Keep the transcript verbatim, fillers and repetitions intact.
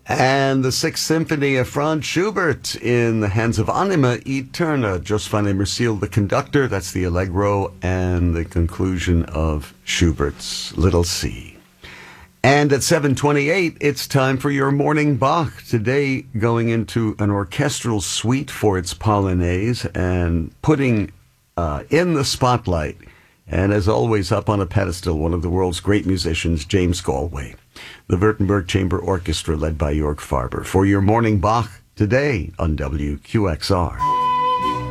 And the Sixth Symphony of Franz Schubert in the hands of Anima Eterna. Just finally Merciel, the conductor. That's the Allegro and the conclusion of Schubert's Little C. And at seven twenty-eight, it's time for your morning Bach. Today, going into an orchestral suite for its Polonaise and putting uh, in the spotlight, and as always up on a pedestal, one of the world's great musicians, James Galway. The Württemberg Chamber Orchestra led by Jörg Farber. For your morning Bach today on W Q X R.